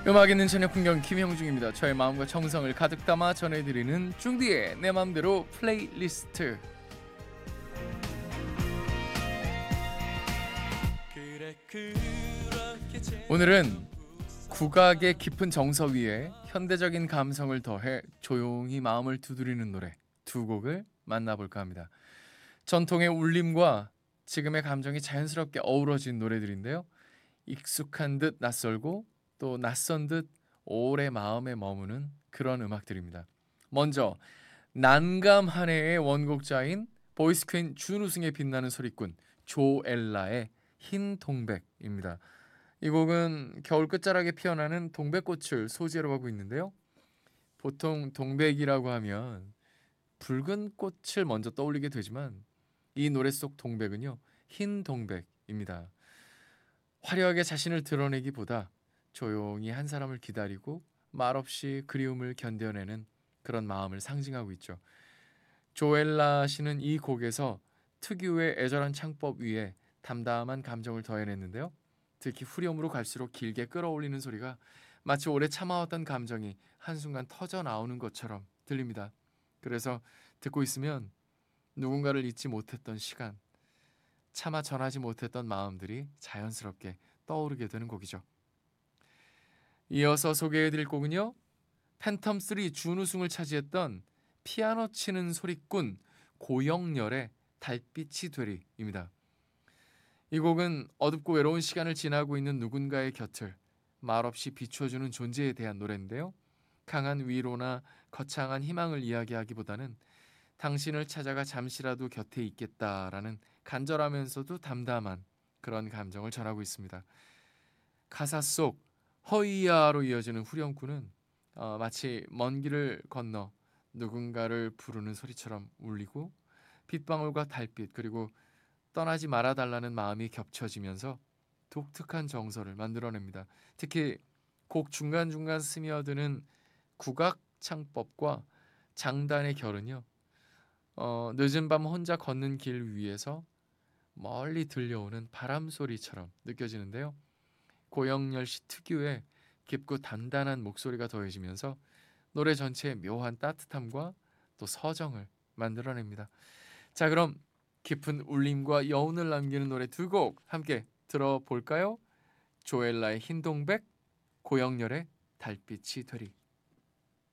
음악 있는 저녁 풍경 김형중입니다. 저의 마음과 정성을 가득 담아 전해드리는 중디의 내 맘대로 플레이리스트. 오늘은 국악의 깊은 정서 위에 현대적인 감성을 더해 조용히 마음을 두드리는 노래 두 곡을 만나볼까 합니다. 전통의 울림과 지금의 감정이 자연스럽게 어우러진 노래들인데요. 익숙한 듯 낯설고 또 낯선 듯 오래 마음에 머무는 그런 음악들입니다. 먼저 난감 한 해의 원곡자인 보이스 퀸 준우승에 빛나는 소리꾼 조엘라의 흰 동백입니다. 이 곡은 겨울 끝자락에 피어나는 동백꽃을 소재로 하고 있는데요. 보통 동백이라고 하면 붉은 꽃을 먼저 떠올리게 되지만 이 노래 속 동백은요, 흰 동백입니다. 화려하게 자신을 드러내기보다 조용히 한 사람을 기다리고 말없이 그리움을 견뎌내는 그런 마음을 상징하고 있죠. 조엘라 씨는 이 곡에서 특유의 애절한 창법 위에 담담한 감정을 더해냈는데요. 특히 후렴으로 갈수록 길게 끌어올리는 소리가 마치 오래 참아왔던 감정이 한순간 터져 나오는 것처럼 들립니다. 그래서 듣고 있으면 누군가를 잊지 못했던 시간, 차마 전하지 못했던 마음들이 자연스럽게 떠오르게 되는 곡이죠. 이어서 소개해드릴 곡은요, 팬텀3 준우승을 차지했던 피아노 치는 소리꾼 고영렬의 달빛이 되리입니다. 이 곡은 어둡고 외로운 시간을 지나고 있는 누군가의 곁을 말없이 비춰주는 존재에 대한 노래인데요. 강한 위로나 거창한 희망을 이야기하기보다는 당신을 찾아가 잠시라도 곁에 있겠다라는 간절하면서도 담담한 그런 감정을 전하고 있습니다. 가사 속 허이야로 이어지는 후렴구는 마치 먼 길을 건너 누군가를 부르는 소리처럼 울리고 빗방울과 달빛 그리고 떠나지 말아달라는 마음이 겹쳐지면서 독특한 정서를 만들어냅니다. 특히 곡 중간중간 스며드는 국악 창법과 장단의 결은요. 늦은 밤 혼자 걷는 길 위에서 멀리 들려오는 바람 소리처럼 느껴지는데요. 고영렬 씨 특유의 깊고 단단한 목소리가 더해지면서 노래 전체의 묘한 따뜻함과 또 서정을 만들어냅니다. 자, 그럼 깊은 울림과 여운을 남기는 노래 두 곡 함께 들어볼까요? 조엘라의 흰동백, 고영렬의 달빛이 되리.